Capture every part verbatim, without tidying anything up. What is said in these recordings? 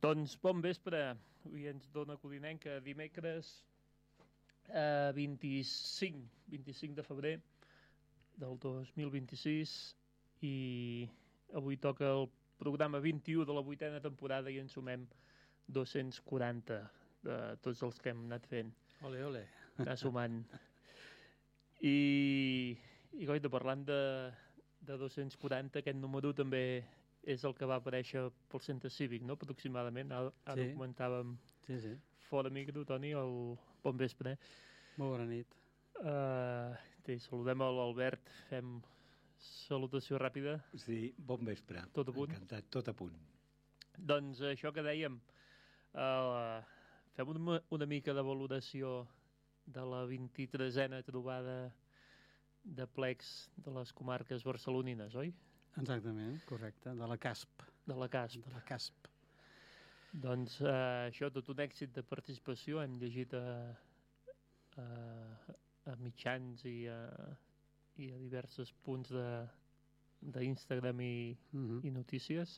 Doncs bon vespre, avui ens dona Codinenca, dimecres eh, vint-i-cinc, vint-i-cinc de febrer del dos mil vint-i-sis, i avui toca el programa vint-i-u de la vuitena temporada i en sumem dos-cents quaranta de tots els que hem anat fent. Ole, ole. Anar sumant. I, i goita, parlant de, de dos-cents quaranta, aquest número també és el que va aparèixer pel centre cívic, no?, aproximadament. Ara, ara Sí. ho comentàvem Sí, sí. fora micro, Toni, el bon vespre. Molt bona nit. Uh, sí, saludem a l'Albert, fem salutació ràpida. Sí, bon vespre. Tot a punt? Encantat, tot a punt. Doncs això que dèiem, uh, fem una, una mica de valoració de la vint-i-tresena trobada de plecs de les comarques barcelonines, oi? Exactament, correcte. De la CASP. De la CASP. De la CASP. Doncs uh, això, tot un èxit de participació. Hem llegit a, a, a mitjans i a, i a diversos punts de d'Instagram i, Mhm. i notícies.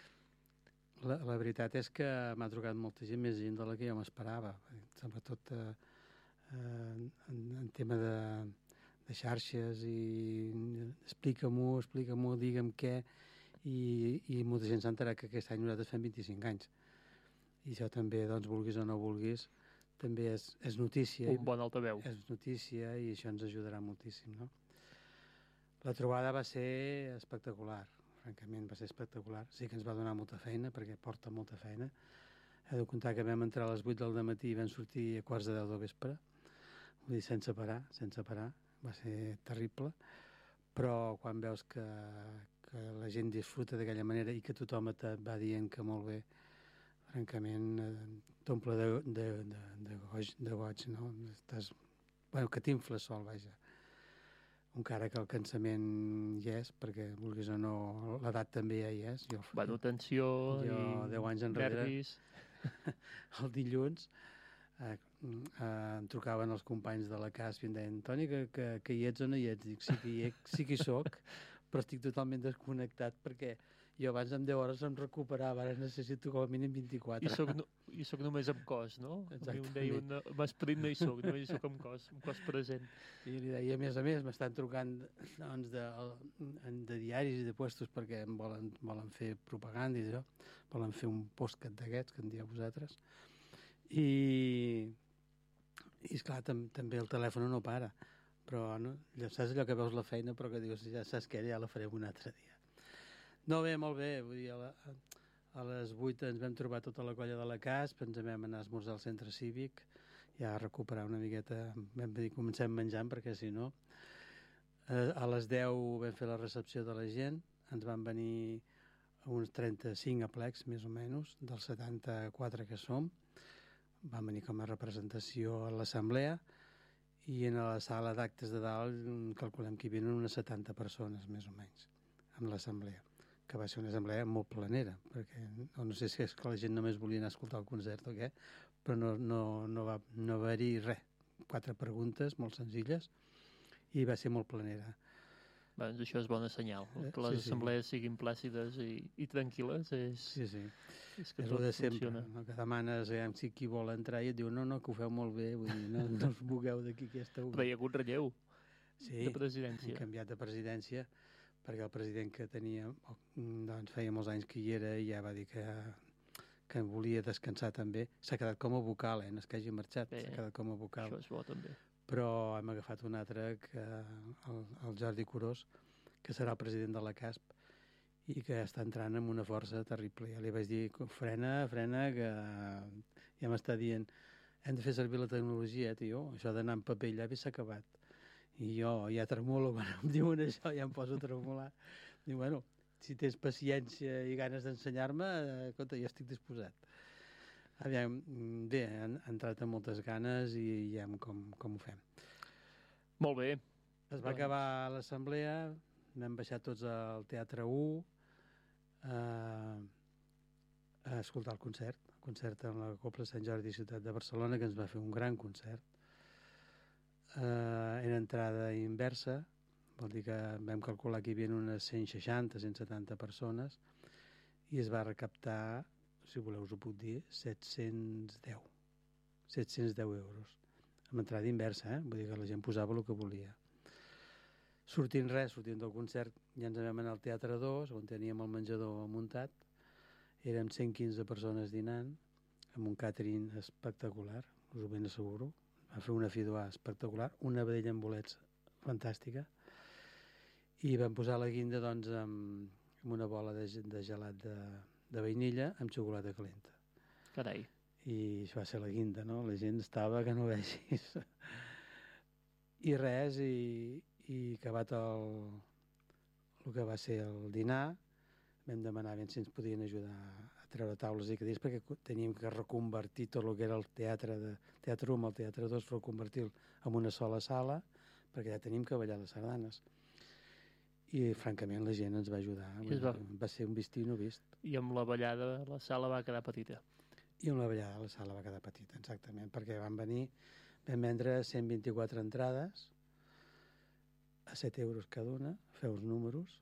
La, la veritat és que m'ha trucat molta gent, més gent de la que jo m'esperava. Sobretot eh, eh, en, en tema de, de xarxes i explica-m'ho, explica-m'ho, digue'm què, i, i molta gent s'ha enterat que aquest any nosaltres fem vint-i-cinc anys. I això també, doncs, vulguis o no vulguis, també és, és notícia. Un bon altaveu. És notícia i això ens ajudarà moltíssim, no? La trobada va ser espectacular, francament va ser espectacular. Sí que ens va donar molta feina, perquè porta molta feina. He de comptar que vam entrar a les vuit del matí i vam sortir a quarts de deu del vespre, vull dir, sense parar, sense parar. Va ser terrible, però quan veus que, que la gent disfruta d'aquella manera i que tothom et va dient que molt bé, francament, eh, t'omple de, de, de, de, goig, de goig, no? Estàs, bueno, que t'infles sol, vaja. Encara que el cansament hi és, perquè, vulguis o no, l'edat també ja hi és. Jo, Bueno, tensió jo, i deu anys enrere, nervis. el dilluns, eh, eh, em trucaven els companys de la CASP i em deien: Toni, que, que, que hi ets o no hi ets? Dic, sí que hi, sí que hi soc, però estic totalment desconnectat, perquè jo abans amb deu hores em recuperava, ara necessito com a mínim vint-i-quatre. I soc, no, I soc només amb cos, no? Exactament. A mi em deia, una, amb esperit no hi soc, només hi soc amb cos, amb cos present. I li deia, a més a més, m'estan trucant doncs, de, de diaris i de puestos perquè em volen, volen fer propaganda i això, volen fer un postcat d'aquests, que en dieu vosaltres. I, i esclar, tam, també el telèfon no para, però no, ja saps allò que veus la feina, però que dius, ja saps què, ja la farem un altre dia. No, bé, molt bé, vull dir, a, la, a les vuit ens vam trobar tota la colla de la CASP, ens vam anar a esmorzar al centre cívic, ja a recuperar una miqueta, vam dir, comencem menjant, perquè si no, a les deu vam fer la recepció de la gent, ens van venir uns trenta-cinc aplecs, més o menys, dels setanta-quatre que som, van venir com a representació a l'assemblea, i en la sala d'actes de dalt calculem que hi havien unes setanta persones, més o menys, en l'assemblea, que va ser una assemblea molt planera, perquè no, no sé si és que la gent només volia anar a escoltar el concert o què, però no, no, no va, no va haver-hi res, quatre preguntes molt senzilles, i va ser molt planera. Bé, doncs això és bon senyal. Eh, Que les sí, sí. assemblees siguin plàcides i, i tranquil·les és, Sí, sí. és que És tot el de sempre, funciona. no? Que demanes eh, si qui vol entrar i et diu no, no, que ho feu molt bé, vull dir, no, no us bugueu d'aquí que esteu Però hi ha hagut relleu sí, de presidència. hem canviat de presidència perquè el president que tenia doncs feia molts anys que hi era i ja va dir que, que volia descansar també. S'ha quedat com a vocal, eh? No és que hagi marxat, Bé, s'ha quedat com a vocal. Això és bo també. Però hem agafat un altre, que, el, el Jordi Curós, que serà el president de la CASP i que està entrant amb una força terrible. Ja li vaig dir, frena, frena, que ja m'està dient hem de fer servir la tecnologia, eh, tio, això d'anar amb paper i llavi s'ha acabat. I jo ja tremulo, quan em diuen això ja em poso a tremolar. Diu, bueno, si tens paciència i ganes d'ensenyar-me, eh, escolta, jo estic disposat. Aviam, bé, han, han entrat amb moltes ganes i ja com, com ho fem. Molt bé. Es va acabar l'assemblea, vam baixar tots al Teatre u eh, a escoltar el concert, el concert en la Cobla Sant Jordi Ciutat de Barcelona, que ens va fer un gran concert. Eh, era entrada inversa, vol dir que vam calcular que hi havia unes cent seixanta, cent setanta persones, i es va recaptar si voleu us ho puc dir, set-cents deu. set-cents deu euros. Amb entrada inversa, eh? Vull dir que la gent posava el que volia. Sortint res, sortint del concert, ja ens vam anar al Teatre dos, on teníem el menjador muntat. Érem cent quinze persones dinant, amb un càtering espectacular, us ho ben asseguro. Va fer una fidoà espectacular, una vedella amb bolets fantàstica, i vam posar la guinda doncs, amb, amb una bola de, de gelat de, de vainilla amb xocolata calenta. Carai. I això va ser la guinda, no? La gent estava que no vegis. I res, i, i acabat el, el que va ser el dinar, vam demanar si ens podien ajudar a treure taules i cadires, perquè teníem que reconvertir tot el que era el teatre de Teatre u amb el Teatre dos, reconvertir-lo en una sola sala, perquè ja tenim que ballar les sardanes. I, francament, la gent ens va ajudar. Va... va ser un vist i no vist. I amb la ballada la sala va quedar petita. I amb la ballada la sala va quedar petita, exactament, perquè van venir, vam vendre cent vint-i-quatre entrades a set euros cada una, feu els números,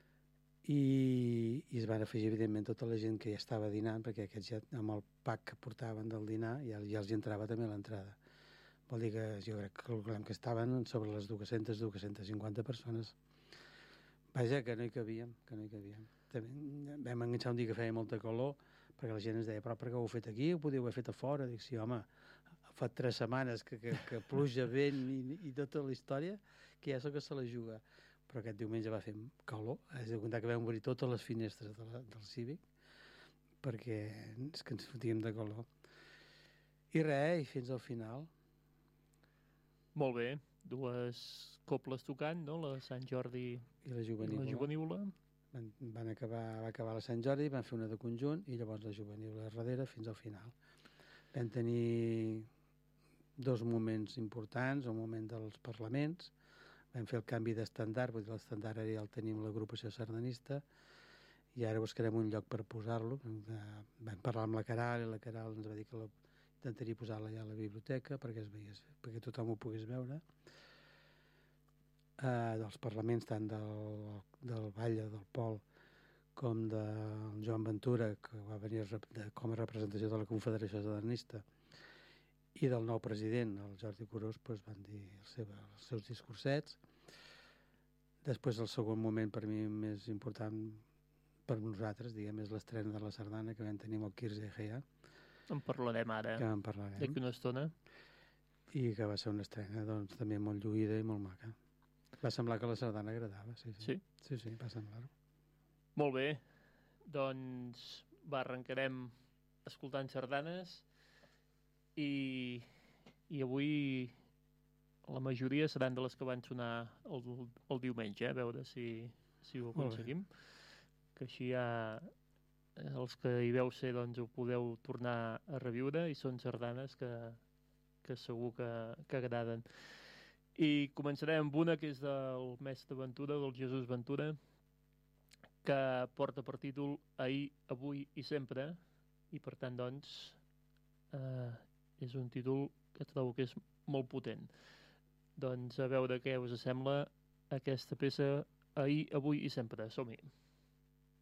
i, i es van afegir, evidentment, tota la gent que ja estava dinant, perquè aquests ja, amb el pack que portaven del dinar, ja, ja els hi entrava també l'entrada. Vol dir que jo crec que calculem que estaven sobre les dues-centes a dues-centes cinquanta persones. Vaja, que no hi cabíem, que no hi cabíem. També vam enganxar un dia que feia molta calor, perquè la gent ens deia, però per què ho heu fet aquí? Ho podíeu haver fet a fora? Dic, sí, home, fa tres setmanes que, que, que pluja, vent i, i tota la història, que ja sóc que se la juga. Però aquest diumenge va fer calor, és de comptar que vam obrir totes les finestres de la, del Cívic, perquè és que ens fotíem de calor. I res, i fins al final. Molt bé, dues cobles tocant, no? La Sant Jordi i la Juvenívola. I la Juvenívola. Van, van acabar, va acabar la Sant Jordi, van fer una de conjunt i llavors la Juvenívola darrere fins al final. Vam tenir dos moments importants, el moment dels parlaments, vam fer el canvi d'estandard, vull dir, l'estandard ara ja el tenim l'agrupació sardanista, i ara buscarem un lloc per posar-lo. Vam parlar amb la Caral, i la Caral ens va dir que la, intentaria posar-la ja a la biblioteca perquè, es veies, perquè tothom ho pogués veure. Uh, dels parlaments, tant del, del Batlle, del Pol, com del Joan Ventura, que va venir de, com a representació de la Confederació Sardanista, i del nou president, el Jordi Curós, doncs van dir el seu, els seus discursets. Després, el segon moment per mi més important per nosaltres, diguem, és l'estrena de la sardana que vam tenir amb el Quirze Egea. En parlarem ara, que en parlarem. d'aquí una estona. I que va ser una estrena doncs, també molt lluïda i molt maca. Va semblar que la sardana agradava, sí, sí. Sí? Sí, sí, va semblar-ho. Molt bé, doncs va, arrencarem escoltant sardanes i, i avui la majoria seran de les que van sonar el, el diumenge, eh? A veure si, si ho aconseguim. Que així ja els que hi veu ser doncs ho podeu tornar a reviure i són sardanes que, que segur que, que agraden. I començarem amb una que és del mestre Ventura, del Jesús Ventura, que porta per títol Ahir, Avui i Sempre, i per tant, doncs, eh, és un títol que trobo que és molt potent. Doncs a veure què us sembla aquesta peça Ahir, Avui i Sempre. Som-hi.